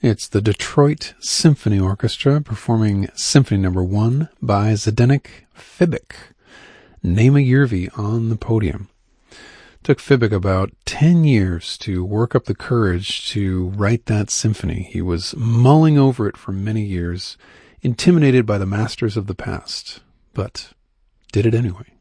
It's the Detroit Symphony Orchestra performing Symphony No. 1 by Zdeněk Fibik. Nema Järvi on the podium. Took Fibik about 10 years to work up the courage to write that symphony. He was mulling over it for many years, intimidated by the masters of the past, but did it anyway.